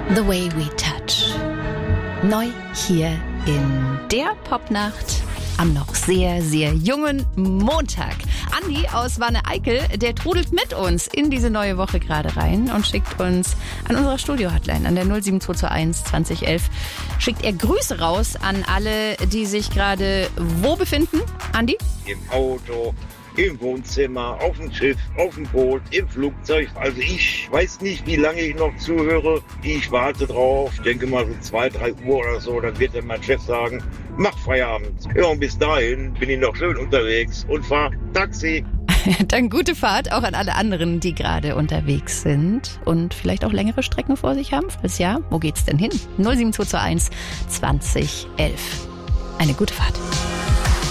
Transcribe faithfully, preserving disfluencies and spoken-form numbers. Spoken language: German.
The Way We Touch. Neu hier in der Popnacht am noch sehr, sehr jungen Montag. Andi aus Wanne-Eickel, der trudelt mit uns in diese neue Woche gerade rein und schickt uns an unserer Studio-Hotline an der null sieben zwei zwei eins zwanzig elf, schickt er Grüße raus an alle, die sich gerade wo befinden? Andi? Im Auto, im Wohnzimmer, auf dem Schiff, auf dem Boot, im Flugzeug. Also ich weiß nicht, wie lange ich noch zuhöre. Ich warte drauf. Ich denke mal so zwei, drei Uhr oder so. Dann wird dann mein Chef sagen, mach Feierabend. Ja, und bis dahin bin ich noch schön unterwegs und fahr Taxi. Dann gute Fahrt auch an alle anderen, die gerade unterwegs sind und vielleicht auch längere Strecken vor sich haben. Falls ja, wo geht's denn hin? null sieben zwei zwei eins zwanzig elf. Eine gute Fahrt.